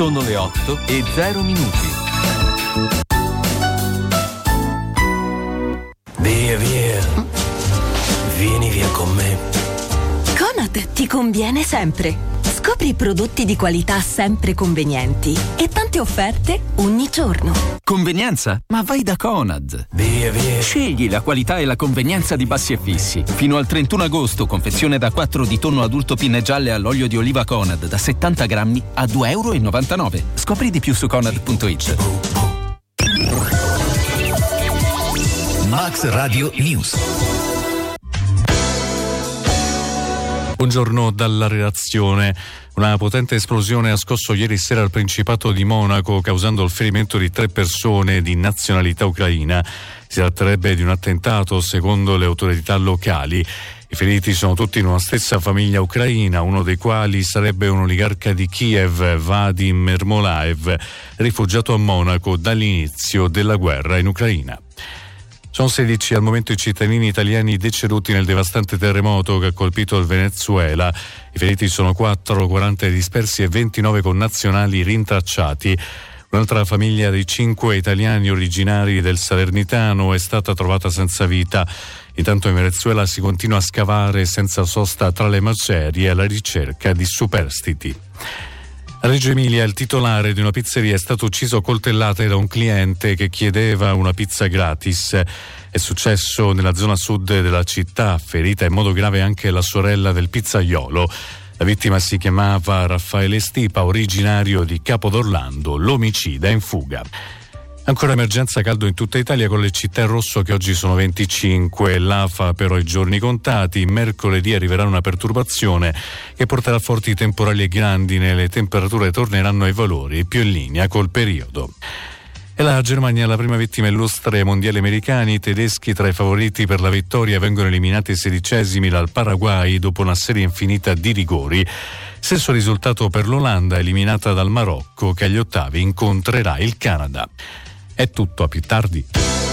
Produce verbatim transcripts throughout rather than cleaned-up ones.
Sono le otto e zero minuti. Via, via. Vieni via con me. Conad ti conviene sempre. Scopri prodotti di qualità sempre convenienti e tante offerte ogni giorno. Convenienza? Ma vai da Conad. Via, via. Scegli la qualità e la convenienza di Bassi e Fissi. Fino al trentuno agosto, confezione da quattro di tonno adulto pinne gialle all'olio di oliva Conad da settanta grammi a due e novantanove euro. Scopri di più su conad punto it. Max Radio News. Buongiorno dalla redazione. Una potente esplosione ha scosso ieri sera il Principato di Monaco, causando il ferimento di tre persone di nazionalità ucraina. Si tratterebbe di un attentato, secondo le autorità locali. I feriti sono tutti in una stessa famiglia ucraina, uno dei quali sarebbe un oligarca di Kiev, Vadim Ermolaev, rifugiato a Monaco dall'inizio della guerra in Ucraina. Sono sedici al momento i cittadini italiani deceduti nel devastante terremoto che ha colpito il Venezuela. I feriti sono quattro, quaranta dispersi e ventinove connazionali rintracciati. Un'altra famiglia di cinque italiani originari del Salernitano è stata trovata senza vita. Intanto in Venezuela si continua a scavare senza sosta tra le macerie alla ricerca di superstiti. A Reggio Emilia il titolare di una pizzeria è stato ucciso a coltellate da un cliente che chiedeva una pizza gratis. È successo nella zona sud della città, ferita in modo grave anche la sorella del pizzaiolo. La vittima si chiamava Raffaele Stipa, originario di Capodorlando, l'omicida in fuga. Ancora emergenza caldo in tutta Italia con le città in rosso che oggi sono venticinque. L'A F A però i giorni contati. Mercoledì arriverà una perturbazione che porterà forti temporali e grandine. Le temperature torneranno ai valori più in linea col periodo. E la Germania è la prima vittima illustre ai mondiali americani. I tedeschi, tra i favoriti per la vittoria, vengono eliminati sedicesimi dal Paraguay dopo una serie infinita di rigori. Stesso risultato per l'Olanda, eliminata dal Marocco, che agli ottavi incontrerà il Canada. È tutto, a più tardi.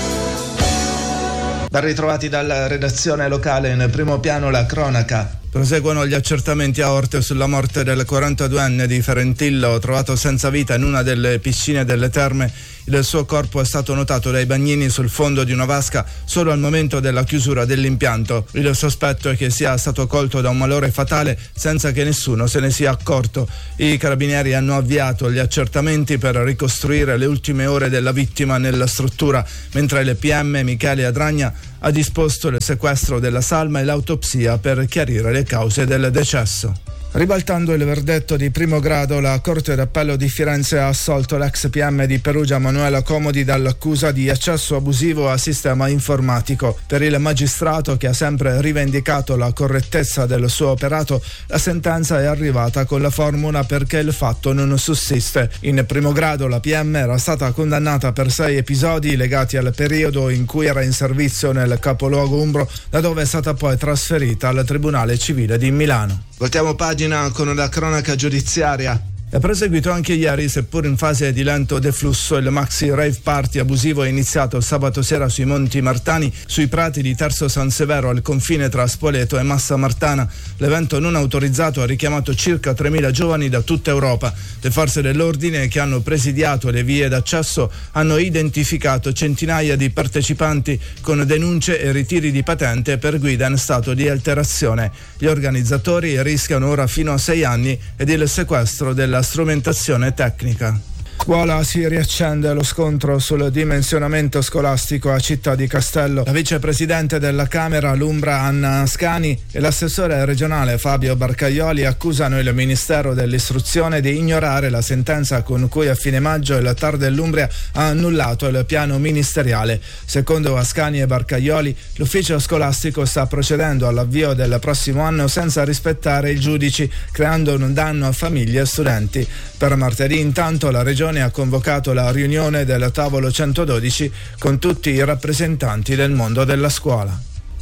Ben ritrovati dalla redazione locale. In primo piano la cronaca. Proseguono gli accertamenti a Orte sulla morte del quarantaduenne di Ferentillo, trovato senza vita in una delle piscine delle terme. Il suo corpo è stato notato dai bagnini sul fondo di una vasca solo al momento della chiusura dell'impianto. Il sospetto è che sia stato colto da un malore fatale senza che nessuno se ne sia accorto. I carabinieri hanno avviato gli accertamenti per ricostruire le ultime ore della vittima nella struttura, mentre il P M Michele Adragna ha disposto il sequestro della salma e l'autopsia per chiarire le cause del decesso. Ribaltando il verdetto di primo grado, la Corte d'Appello di Firenze ha assolto l'ex P M di Perugia Manuela Comodi dall'accusa di accesso abusivo a sistema informatico. Per il magistrato, che ha sempre rivendicato la correttezza del suo operato, la sentenza è arrivata con la formula perché il fatto non sussiste. In primo grado la P M era stata condannata per sei episodi legati al periodo in cui era in servizio nel capoluogo umbro, da dove è stata poi trasferita al Tribunale Civile di Milano. Voltiamo pagina con la cronaca giudiziaria. È proseguito anche ieri, seppur in fase di lento deflusso, il maxi rave party abusivo è iniziato sabato sera sui Monti Martani, sui prati di Terzo San Severo, al confine tra Spoleto e Massa Martana. L'evento non autorizzato ha richiamato circa tremila giovani da tutta Europa. Le forze dell'ordine, che hanno presidiato le vie d'accesso, hanno identificato centinaia di partecipanti con denunce e ritiri di patente per guida in stato di alterazione. Gli organizzatori rischiano ora fino a sei anni ed il sequestro della strumentazione tecnica. Scuola, si riaccende lo scontro sul dimensionamento scolastico a Città di Castello. La vicepresidente della Camera l'Umbra Anna Ascani e l'assessore regionale Fabio Barcaioli accusano il Ministero dell'Istruzione di ignorare la sentenza con cui a fine maggio il T A R dell'Umbria ha annullato il piano ministeriale. Secondo Ascani e Barcaioli, l'ufficio scolastico sta procedendo all'avvio del prossimo anno senza rispettare i giudici, creando un danno a famiglie e studenti. Per martedì, intanto, la regione ha convocato la riunione del tavolo centododici con tutti i rappresentanti del mondo della scuola.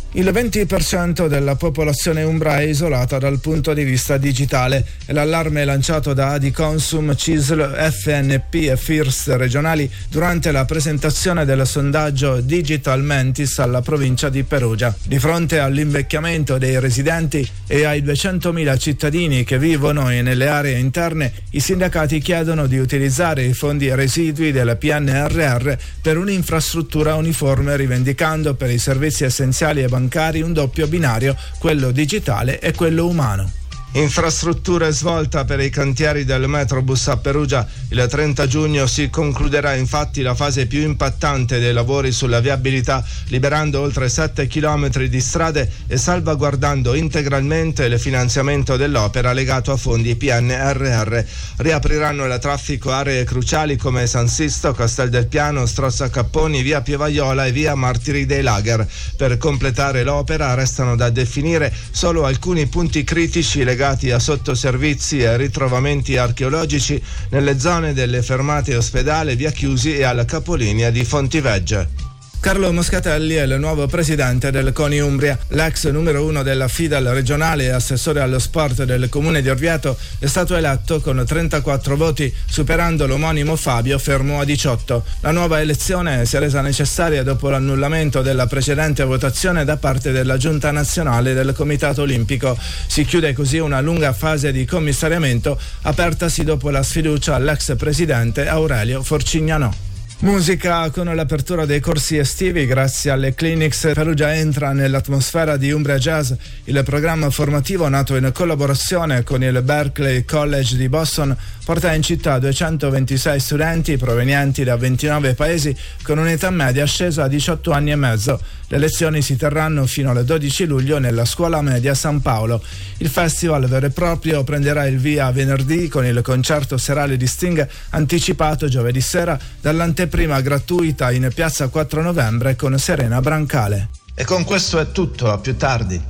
Il venti per cento della popolazione umbra è isolata dal punto di vista digitale e l'allarme lanciato da Adiconsum, C I S L, F N P e FIRST regionali durante la presentazione del sondaggio Digital Mentis alla provincia di Perugia. Di fronte all'invecchiamento dei residenti e ai duecentomila cittadini che vivono nelle aree interne, i sindacati chiedono di utilizzare i fondi residui del P N R R per un'infrastruttura uniforme, rivendicando per i servizi essenziali e bancari un doppio binario, quello digitale e quello umano. Infrastrutture svolta per i cantieri del Metrobus a Perugia. Il trenta giugno si concluderà infatti la fase più impattante dei lavori sulla viabilità, liberando oltre sette chilometri di strade e salvaguardando integralmente il finanziamento dell'opera legato a fondi P N R R. Riapriranno il traffico aree cruciali come San Sisto, Castel del Piano, Strozza Capponi, via Pievaiola e via Martiri dei Lager. Per completare l'opera restano da definire solo alcuni punti critici legati legati a sottoservizi e ritrovamenti archeologici nelle zone delle fermate ospedale, via Chiusi e alla capolinea di Fontivegge. Carlo Moscatelli è il nuovo presidente del CONI Umbria. L'ex numero uno della FIDAL regionale e assessore allo sport del comune di Orvieto è stato eletto con trentaquattro voti, superando l'omonimo Fabio, fermo a diciotto. La nuova elezione si è resa necessaria dopo l'annullamento della precedente votazione da parte della Giunta Nazionale del Comitato Olimpico. Si chiude così una lunga fase di commissariamento apertasi dopo la sfiducia all'ex presidente Aurelio Forcignanò. Musica con l'apertura dei corsi estivi grazie alle Clinics. Perugia entra nell'atmosfera di Umbria Jazz, il programma formativo nato in collaborazione con il Berklee College di Boston porta in città duecentoventisei studenti provenienti da ventinove paesi con un'età media scesa a diciotto anni e mezzo. Le lezioni si terranno fino al dodici luglio nella scuola media San Paolo. Il festival vero e proprio prenderà il via venerdì con il concerto serale di Sting anticipato giovedì sera dall'anteprima prima gratuita in piazza quattro novembre con Serena Brancale. E con questo è tutto, a più tardi.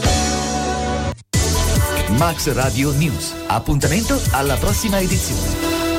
Max Radio News. Appuntamento alla prossima edizione.